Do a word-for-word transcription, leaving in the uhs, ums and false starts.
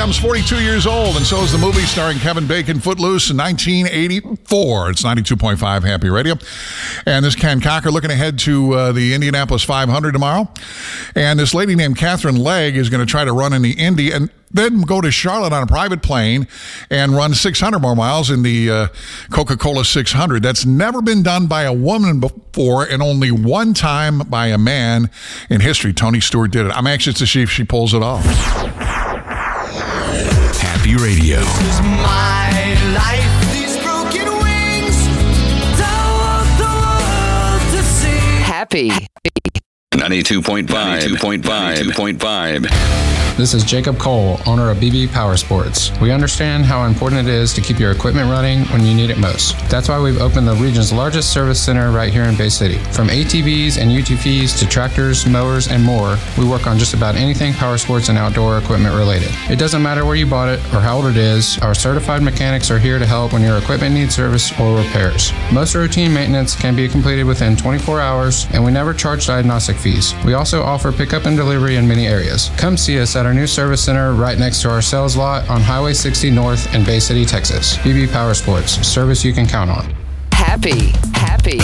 becomes forty-two years old, and so is the movie starring Kevin Bacon, Footloose, in nineteen eighty-four. It's ninety-two point five Happy Radio. And this Ken Cocker looking ahead to uh, the Indianapolis five hundred tomorrow. And this lady named Catherine Legg is going to try to run in the Indy and then go to Charlotte on a private plane and run six hundred more miles in the uh, Coca-Cola six hundred. That's never been done by a woman before, and only one time by a man in history. Tony Stewart did it. I'm anxious to see if she pulls it off. Happy Radio. This is my life. These broken wings don't want the world to see. Happy. ninety-two point five. ninety-two point five. ninety-two point five. This is Jacob Cole, owner of B B Power Sports. We understand how important it is to keep your equipment running when you need it most. That's why we've opened the region's largest service center right here in Bay City. From A T Vs and U T Vs to tractors, mowers, and more, we work on just about anything power sports and outdoor equipment related. It doesn't matter where you bought it or how old it is, our certified mechanics are here to help when your equipment needs service or repairs. Most routine maintenance can be completed within twenty-four hours, and we never charge diagnostic fees. We also offer pickup and delivery in many areas. Come see us at our new service center right next to our sales lot on Highway sixty North in Bay City, Texas. B B Power Sports, service you can count on. Happy, happy.